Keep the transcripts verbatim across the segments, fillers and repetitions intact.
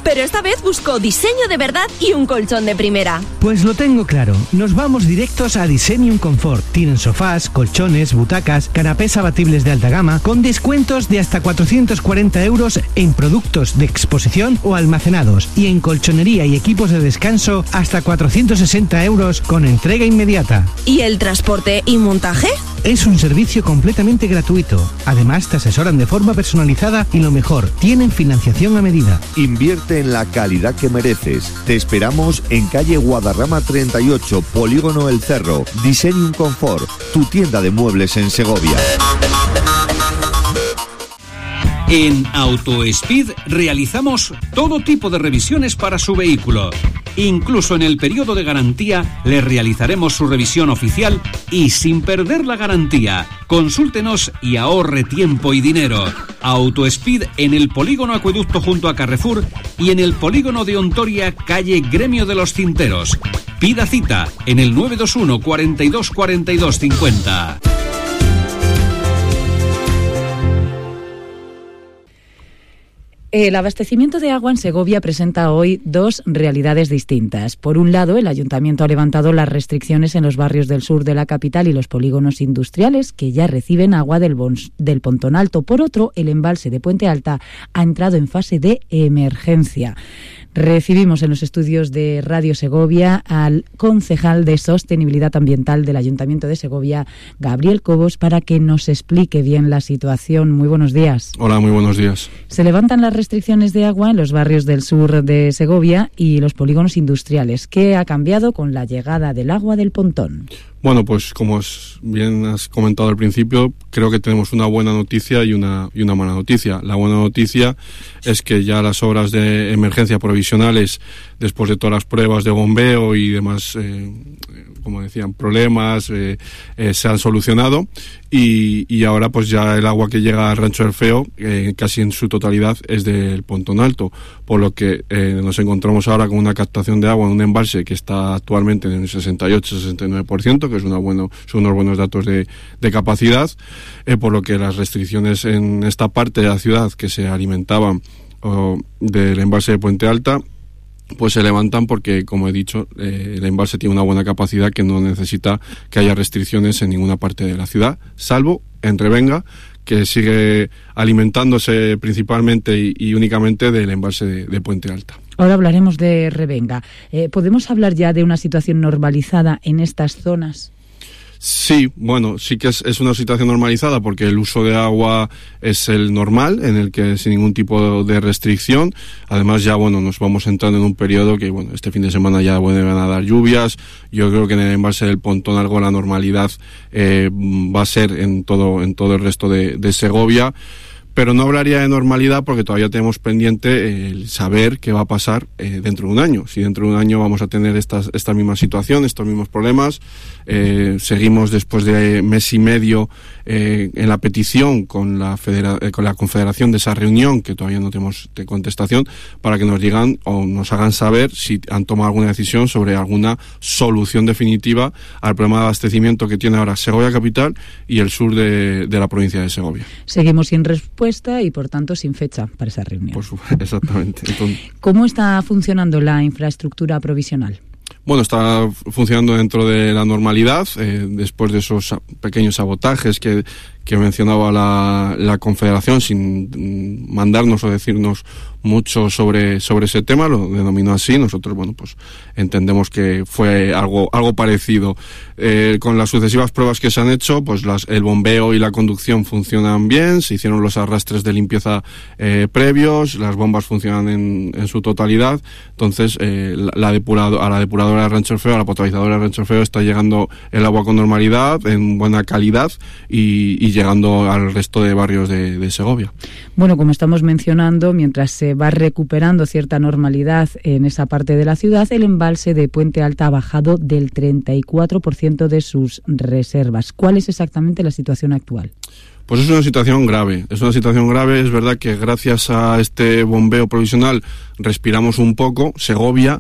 pero esta vez buscó diseño de verdad y un colchón de primera. Pues lo tengo claro, nos vamos directos a Designium Comfort. Tienen sofás, colchones, butacas, canapés abatibles de alta gama, con descuentos de hasta cuatrocientos cuarenta euros en productos de exposición o almacenados, y en colchonería y equipos de descanso hasta cuatrocientos sesenta euros con entrega inmediata. ¿Y el transporte y montaje? Es un servicio completamente gratuito. Además, te asesoran de forma personalizada y lo mejor, tienen financiación a medida. Invierte en la calidad que mereces. Te esperamos en calle Guadarrama treinta y ocho, Polígono El Cerro. Designium Comfort, tu tienda de muebles en Segovia. En AutoSpeed realizamos todo tipo de revisiones para su vehículo. Incluso en el periodo de garantía le realizaremos su revisión oficial y sin perder la garantía. Consúltenos y ahorre tiempo y dinero. AutoSpeed en el Polígono Acueducto junto a Carrefour y en el Polígono de Ontoria, calle Gremio de los Cinteros. Pida cita en el nueve dos uno, cuarenta y dos, cuarenta y dos, cincuenta. El abastecimiento de agua en Segovia presenta hoy dos realidades distintas. Por un lado, el Ayuntamiento ha levantado las restricciones en los barrios del sur de la capital y los polígonos industriales, que ya reciben agua del, Bons, del Pontón Alto. Por otro, el embalse de Puente Alta ha entrado en fase de emergencia. Recibimos en los estudios de Radio Segovia al concejal de Sostenibilidad Ambiental del Ayuntamiento de Segovia, Gabriel Cobos, para que nos explique bien la situación. Muy buenos días. Hola, muy buenos días. Se levantan las restricciones de agua en los barrios del sur de Segovia y los polígonos industriales. ¿Qué ha cambiado con la llegada del agua del Pontón? Bueno, pues como bien has comentado al principio, creo que tenemos una buena noticia y una y una mala noticia. La buena noticia es que ya las obras de emergencia provisionales, después de todas las pruebas de bombeo y demás, eh, como decían, problemas, eh, eh, se han solucionado y, y ahora pues ya el agua que llega al Rancho del Feo, eh, casi en su totalidad, es del Pontón Alto, por lo que eh, nos encontramos ahora con una captación de agua en un embalse que está actualmente en el sesenta y ocho a sesenta y nueve por ciento, que es una bueno, son unos buenos datos de, de capacidad, eh, por lo que las restricciones en esta parte de la ciudad que se alimentaban oh, del embalse de Puente Alta, pues se levantan porque, como he dicho, eh, el embalse tiene una buena capacidad que no necesita que haya restricciones en ninguna parte de la ciudad, salvo en Revenga, que sigue alimentándose principalmente y, y únicamente del embalse de, de Puente Alta. Ahora hablaremos de Revenga. Eh, ¿Podemos hablar ya de una situación normalizada en estas zonas? Sí, bueno, sí que es, es una situación normalizada porque el uso de agua es el normal, en el que sin ningún tipo de restricción. Además ya, bueno, nos vamos entrando en un periodo que, bueno, este fin de semana ya bueno, van a dar lluvias. Yo creo que en el embalse del Pontón algo la normalidad eh, va a ser en todo, en todo el resto de, de Segovia. Pero no hablaría de normalidad porque todavía tenemos pendiente el saber qué va a pasar eh, dentro de un año. Si dentro de un año vamos a tener estas, esta misma situación, estos mismos problemas. Eh, seguimos después de mes y medio eh, en la petición con la, federa- eh, con la Confederación de esa reunión, que todavía no tenemos de contestación, para que nos digan o nos hagan saber si han tomado alguna decisión sobre alguna solución definitiva al problema de abastecimiento que tiene ahora Segovia Capital y el sur de, de la provincia de Segovia. Seguimos sin respuesta y, por tanto, sin fecha para esa reunión. Por su, exactamente. Entonces, ¿cómo está funcionando la infraestructura provisional? Bueno, está funcionando dentro de la normalidad, eh, después de esos pequeños sabotajes que, que mencionaba la, la Confederación, sin mandarnos o decirnos mucho sobre, sobre ese tema, lo denominó así. Nosotros, bueno, pues entendemos que fue algo, algo parecido. Eh, con las sucesivas pruebas que se han hecho, pues las, el bombeo y la conducción funcionan bien, se hicieron los arrastres de limpieza eh, previos, las bombas funcionan en, en su totalidad. Entonces, eh, la, la depurado, a la depuradora de Rancho Feo, a la potabilizadora de Rancho Feo, está llegando el agua con normalidad, en buena calidad y, y llegando al resto de barrios de, de Segovia. Bueno, como estamos mencionando, mientras se va recuperando cierta normalidad en esa parte de la ciudad, el embalse de Puente Alta ha bajado del treinta y cuatro por ciento de sus reservas. ¿Cuál es exactamente la situación actual? Pues es una situación grave, es una situación grave. Es verdad que gracias a este bombeo provisional respiramos un poco, Segovia,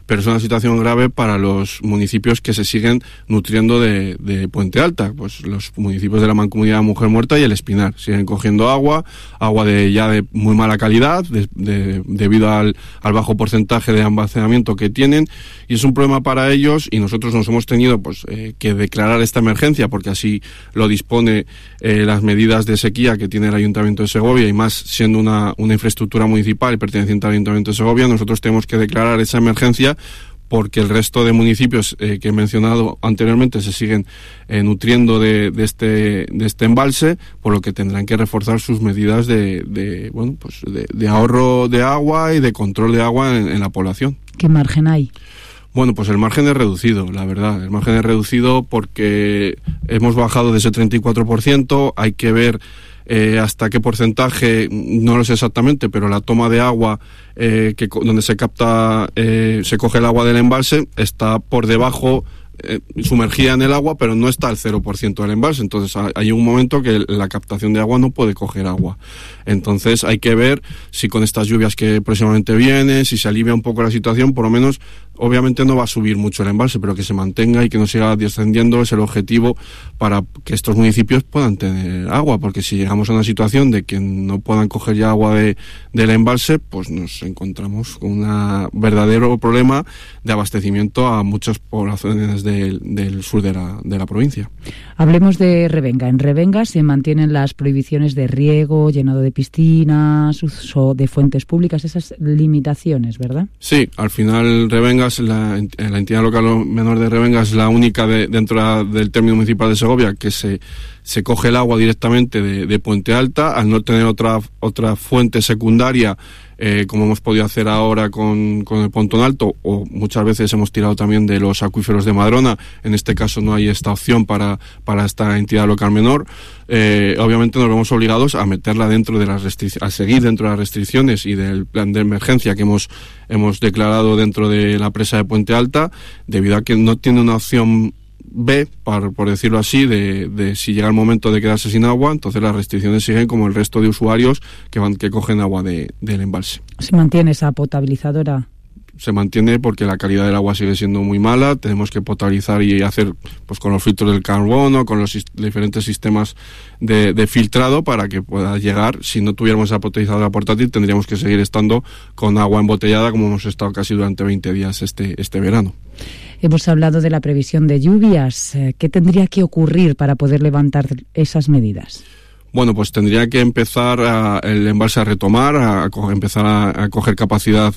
pero es una situación grave para los municipios que se siguen nutriendo de, de Puente Alta, pues los municipios de la Mancomunidad Mujer Muerta y el Espinar. Siguen cogiendo agua, agua de ya de muy mala calidad, de, de, debido al, al bajo porcentaje de almacenamiento que tienen, y es un problema para ellos, y nosotros nos hemos tenido pues eh, que declarar esta emergencia, porque así lo dispone eh, las medidas de sequía que tiene el Ayuntamiento de Segovia, y más siendo una, una infraestructura municipal perteneciente al Ayuntamiento de Segovia, nosotros tenemos que declarar esa emergencia porque el resto de municipios eh, que he mencionado anteriormente se siguen eh, nutriendo de, de este de este embalse, por lo que tendrán que reforzar sus medidas de, de bueno pues de, de ahorro de agua y de control de agua en, en la población. ¿Qué margen hay? Bueno, pues el margen es reducido, la verdad. El margen es reducido porque hemos bajado de ese treinta y cuatro por ciento. Hay que ver eh, hasta qué porcentaje, no lo sé exactamente, pero la toma de agua eh, que donde se capta, eh, se coge el agua del embalse, está por debajo, eh, sumergida en el agua, pero no está al cero por ciento del embalse. Entonces hay un momento que la captación de agua no puede coger agua. Entonces hay que ver si con estas lluvias que próximamente vienen, si se alivia un poco la situación, por lo menos, obviamente no va a subir mucho el embalse, pero que se mantenga y que no siga descendiendo es el objetivo para que estos municipios puedan tener agua, porque si llegamos a una situación de que no puedan coger ya agua de, del embalse, pues nos encontramos con un verdadero problema de abastecimiento a muchas poblaciones del, del sur de la, de la provincia. Hablemos de Revenga. En Revenga se mantienen las prohibiciones de riego, llenado de piscinas, uso de fuentes públicas, esas limitaciones, ¿verdad? Sí, al final Revenga, la, la entidad local menor de Revenga, es la única de, dentro del término municipal de Segovia que se, se coge el agua directamente de, de Puente Alta, al no tener otra, otra fuente secundaria, eh, como hemos podido hacer ahora con, con el Pontón Alto, o muchas veces hemos tirado también de los acuíferos de Madrona. En este caso no hay esta opción para, para esta entidad local menor. Eh, obviamente nos vemos obligados a meterla dentro de las restricciones, a seguir dentro de las restricciones y del plan de emergencia que hemos, hemos declarado dentro de la presa de Puente Alta, debido a que no tiene una opción B, por, por decirlo así, de, de si llega el momento de quedarse sin agua, entonces las restricciones siguen como el resto de usuarios que van que cogen agua de, del embalse. ¿Se mantiene esa potabilizadora? Se mantiene porque la calidad del agua sigue siendo muy mala. Tenemos que potabilizar y hacer pues con los filtros del carbono, con los diferentes sistemas de, de filtrado para que pueda llegar. Si no tuviéramos esa potabilizadora portátil, tendríamos que seguir estando con agua embotellada como hemos estado casi durante veinte días este, este verano. Hemos hablado de la previsión de lluvias. ¿Qué tendría que ocurrir para poder levantar esas medidas? Bueno, pues tendría que empezar a, el embalse a retomar, a, a co- empezar a, a coger capacidad,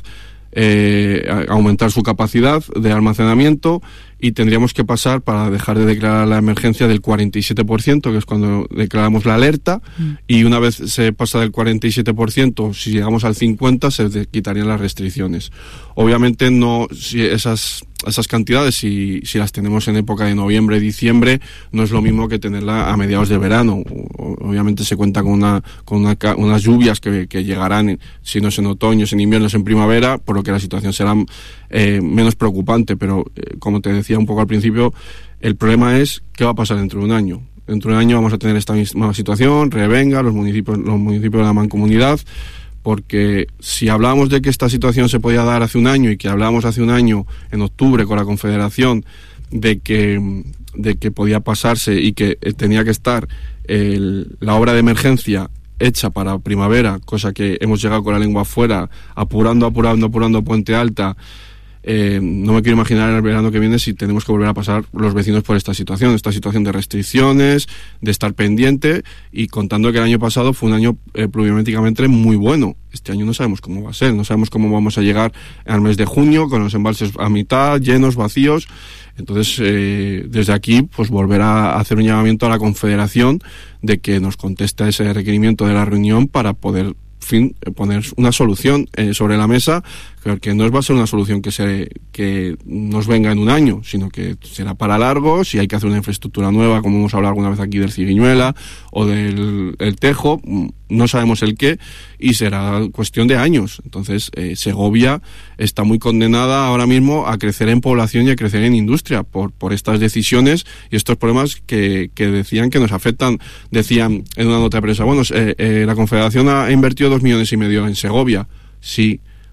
eh, a aumentar su capacidad de almacenamiento, y tendríamos que pasar, para dejar de declarar la emergencia, del cuarenta y siete por ciento, que es cuando declaramos la alerta, mm. y una vez se pasa del cuarenta y siete por ciento, si llegamos al cincuenta por ciento, se quitarían las restricciones. Obviamente no, si esas esas cantidades, si, si las tenemos en época de noviembre, diciembre, no es lo mismo que tenerla a mediados de verano. Obviamente se cuenta con una con una, unas lluvias que, que llegarán, si no es en otoño, es en invierno, es en primavera, por lo que la situación será eh, menos preocupante, pero eh, como te decía un poco al principio, el problema es qué va a pasar dentro de un año. Dentro de un año vamos a tener esta misma situación, Revenga, los municipios, los municipios de la Mancomunidad, porque si hablábamos de que esta situación se podía dar hace un año, y que hablábamos hace un año, en octubre, con la Confederación, de que, de que podía pasarse y que tenía que estar el, la obra de emergencia hecha para primavera, cosa que hemos llegado con la lengua afuera, apurando, apurando, apurando Puente Alta. Eh, no me quiero imaginar el verano que viene si tenemos que volver a pasar los vecinos por esta situación, esta situación de restricciones, de estar pendiente, y contando que el año pasado fue un año eh, pluviométricamente muy bueno. Este año no sabemos cómo va a ser, no sabemos cómo vamos a llegar al mes de junio con los embalses a mitad, llenos, vacíos. Entonces, eh, desde aquí, pues volver a hacer un llamamiento a la Confederación de que nos conteste a ese requerimiento de la reunión para poder, fin, poner una solución eh, sobre la mesa, que no va a ser una solución que se que nos venga en un año, sino que será para largo. Si hay que hacer una infraestructura nueva, como hemos hablado alguna vez aquí del Ciguiñuela o del el Tejo, no sabemos el qué, y será cuestión de años. Entonces, eh, Segovia está muy condenada ahora mismo a crecer en población y a crecer en industria por, por estas decisiones y estos problemas que, que decían que nos afectan. Decían en una nota de prensa, bueno, eh, eh, la Confederación ha invertido dos millones y medio en Segovia. Sí,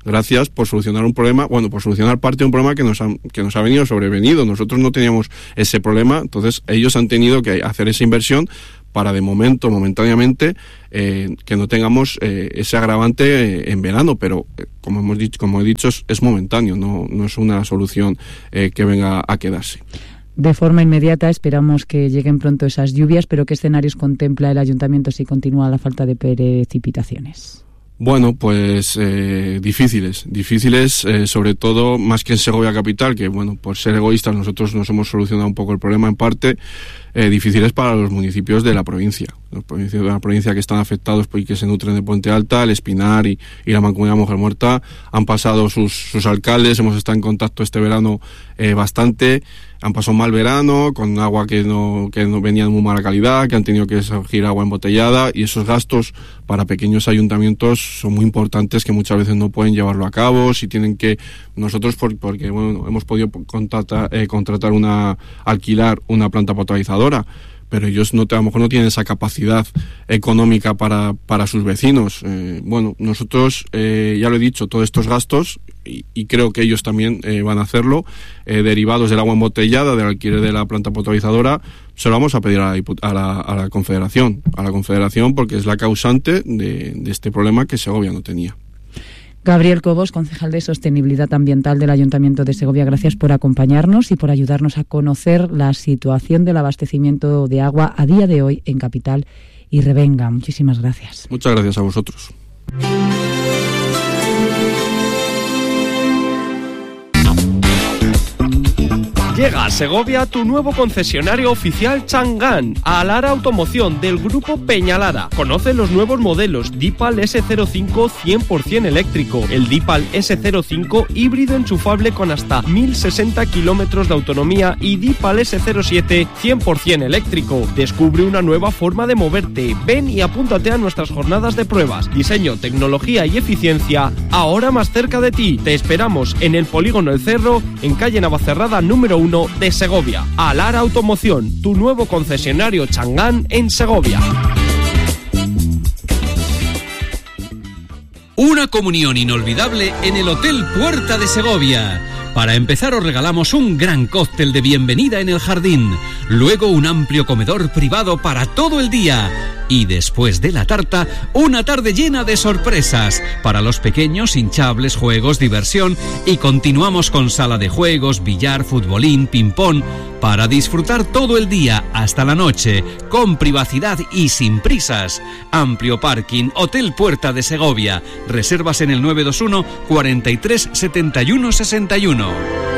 gracias por solucionar un problema, bueno, por solucionar parte de un problema que nos ha, que nos ha venido sobrevenido. Nosotros no teníamos ese problema, entonces ellos han tenido que hacer esa inversión para de momento, momentáneamente, eh, que no tengamos eh, ese agravante eh, en verano, pero eh, como hemos dicho, como he dicho, es, es momentáneo, no, no es una solución eh, que venga a quedarse. De forma inmediata esperamos que lleguen pronto esas lluvias, pero ¿qué escenarios contempla el Ayuntamiento si continúa la falta de precipitaciones? Bueno, pues eh, difíciles, difíciles, eh, sobre todo más que en Segovia capital, que bueno, por ser egoístas nosotros nos hemos solucionado un poco el problema en parte, eh, difíciles para los municipios de la provincia, los municipios de la provincia que están afectados y que se nutren de Puente Alta, el Espinar y, y la Mancomunidad Mujer Muerta. Han pasado sus, sus alcaldes, hemos estado en contacto este verano eh, bastante. Han pasado un mal verano, con agua que no, que no venía de muy mala calidad, que han tenido que surgir agua embotellada, y esos gastos para pequeños ayuntamientos son muy importantes, que muchas veces no pueden llevarlo a cabo, si tienen que, nosotros por, porque bueno, hemos podido contratar, eh, contratar una, alquilar una planta potabilizadora, pero ellos no, a lo mejor no tienen esa capacidad económica para, para sus vecinos. Eh, bueno, nosotros, eh, ya lo he dicho, todos estos gastos, y, y creo que ellos también eh, van a hacerlo, eh, derivados del agua embotellada, del alquiler de la planta potabilizadora, se lo vamos a pedir a la, a la, a la Confederación, a la Confederación, porque es la causante de, de este problema que Segovia no tenía. Gabriel Cobos, concejal de Sostenibilidad Ambiental del Ayuntamiento de Segovia, gracias por acompañarnos y por ayudarnos a conocer la situación del abastecimiento de agua a día de hoy en Capital y Revenga. Muchísimas gracias. Muchas gracias a vosotros. Llega a Segovia tu nuevo concesionario oficial Chang'an, a Lara Automoción del Grupo Peñalara. Conoce los nuevos modelos Deepal ese cero cinco cien por ciento eléctrico, el Deepal ese cero cinco híbrido enchufable con hasta mil sesenta kilómetros de autonomía y Deepal ese cero siete cien por ciento eléctrico. Descubre una nueva forma de moverte. Ven y apúntate a nuestras jornadas de pruebas. Diseño, tecnología y eficiencia ahora más cerca de ti. Te esperamos en el Polígono El Cerro, en calle Navacerrada número uno de Segovia. Alara Automoción, tu nuevo concesionario Chang'an en Segovia. Una comunión inolvidable en el Hotel Puerta de Segovia. Para empezar os regalamos un gran cóctel de bienvenida en el jardín, luego un amplio comedor privado para todo el día y después de la tarta, una tarde llena de sorpresas para los pequeños, hinchables, juegos, diversión, y continuamos con sala de juegos, billar, futbolín, ping-pong, para disfrutar todo el día hasta la noche, con privacidad y sin prisas. Amplio parking, Hotel Puerta de Segovia. Reservas en el nueve dos uno, cuarenta y tres, setenta y uno, sesenta y uno.